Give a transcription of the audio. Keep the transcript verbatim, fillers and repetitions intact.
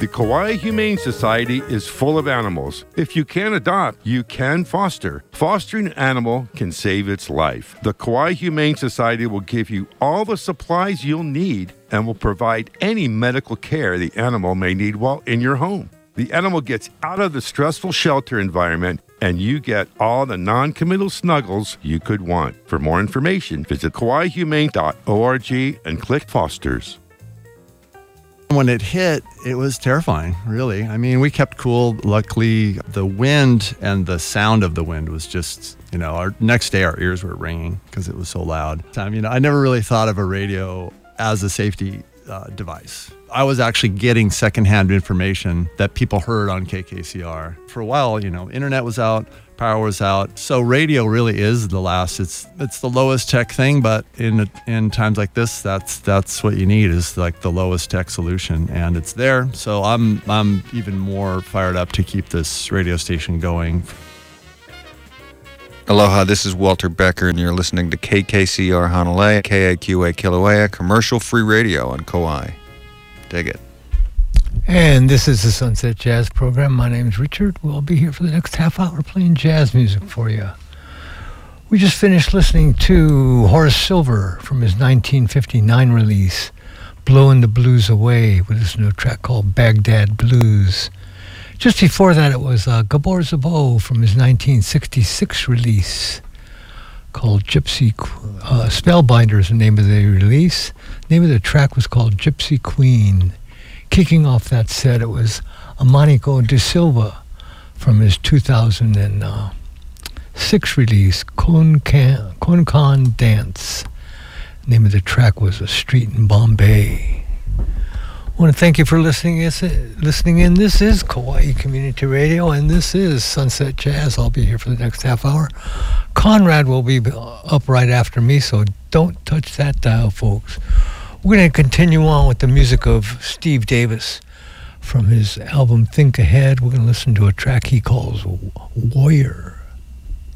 The Kauai Humane Society is full of animals. If you can't adopt, you can foster. Fostering an animal can save its life. The Kauai Humane Society will give you all the supplies you'll need and will provide any medical care the animal may need while in your home. The animal gets out of the stressful shelter environment and you get all the non-committal snuggles you could want. For more information, visit kauai humane dot org and click Fosters. When it hit, it was terrifying, really. I mean, we kept cool. Luckily, the wind and the sound of the wind was just, you know, our next day our ears were ringing because it was so loud. I mean, I never really thought of a radio as a safety uh, device. I was actually getting secondhand information that people heard on K K C R. For a while, you know, internet was out, power was out. So radio really is the last. It's it's the lowest tech thing, but in in times like this, that's that's what you need is like the lowest tech solution, and it's there. So I'm I'm even more fired up to keep this radio station going. Aloha, this is Walter Becker, and you're listening to K K C R Hanalei, K A Q A Kilauea, commercial-free radio on Kauai. Dig it. And this is the Sunset Jazz Program. My name's Richard. We'll be here for the next half hour playing jazz music for you. We just finished listening to Horace Silver from his nineteen fifty-nine release, Blowing the Blues Away, with his new track called Baghdad Blues. Just before that, it was uh, Gabor Szabo from his nineteen sixty-six release called Gypsy, uh, Spellbinder is the name of the release. The name of the track was called Gypsy Queen. Kicking off that set, it was Amanico de Silva from his two thousand six release, Konkan, Konkan Dance. The name of the track was A Street in Bombay. I want to thank you for listening, listening in. This is Kauai Community Radio, and this is Sunset Jazz. I'll be here for the next half hour. Conrad will be up right after me, so don't touch that dial, folks. We're going to continue on with the music of Steve Davis from his album Think Ahead. We're going to listen to a track he calls Warrior.